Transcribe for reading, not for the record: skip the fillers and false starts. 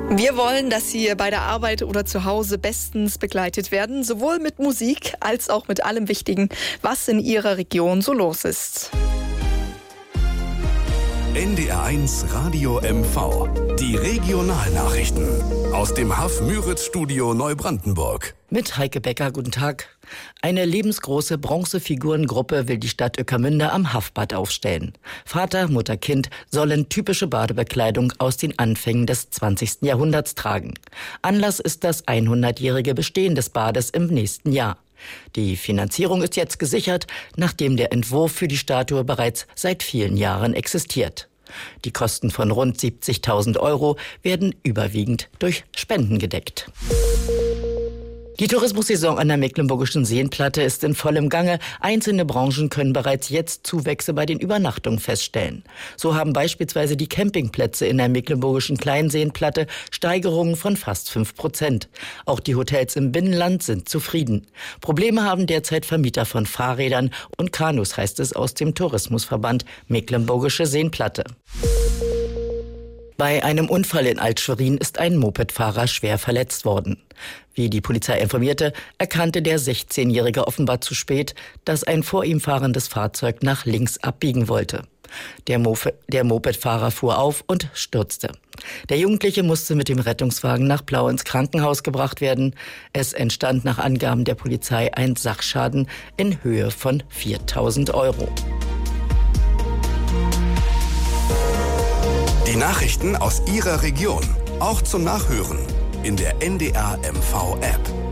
Wir wollen, dass Sie bei der Arbeit oder zu Hause bestens begleitet werden, sowohl mit Musik als auch mit allem Wichtigen, was in Ihrer Region so los ist. NDR1 Radio MV. Die Regionalnachrichten aus dem Haff-Müritz-Studio Neubrandenburg. Mit Heike Becker, guten Tag. Eine lebensgroße Bronzefigurengruppe will die Stadt Ueckermünde am Haffbad aufstellen. Vater, Mutter, Kind sollen typische Badebekleidung aus den Anfängen des 20. Jahrhunderts tragen. Anlass ist das 100-jährige Bestehen des Bades im nächsten Jahr. Die Finanzierung ist jetzt gesichert, nachdem der Entwurf für die Statue bereits seit vielen Jahren existiert. Die Kosten von rund 70.000 € werden überwiegend durch Spenden gedeckt. Die Tourismussaison an der Mecklenburgischen Seenplatte ist in vollem Gange. Einzelne Branchen können bereits jetzt Zuwächse bei den Übernachtungen feststellen. So haben beispielsweise die Campingplätze in der Mecklenburgischen Kleinseenplatte Steigerungen von fast 5%. Auch die Hotels im Binnenland sind zufrieden. Probleme haben derzeit Vermieter von Fahrrädern und Kanus, heißt es aus dem Tourismusverband Mecklenburgische Seenplatte. Bei einem Unfall in Alt-Schwerin ist ein Mopedfahrer schwer verletzt worden. Wie die Polizei informierte, erkannte der 16-Jährige offenbar zu spät, dass ein vor ihm fahrendes Fahrzeug nach links abbiegen wollte. Der Mopedfahrer fuhr auf und stürzte. Der Jugendliche musste mit dem Rettungswagen nach Blau ins Krankenhaus gebracht werden. Es entstand nach Angaben der Polizei ein Sachschaden in Höhe von 4.000 €. Die Nachrichten aus Ihrer Region, auch zum Nachhören in der NDR MV App.